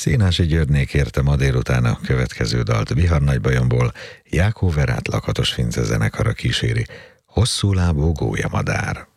Szénási Györgyné kérte ma délután a következő dalt. Vihar Nagybajomból Jákó Verát Lakatos Fince zenekara kíséri. Hosszú lábú gólyamadár.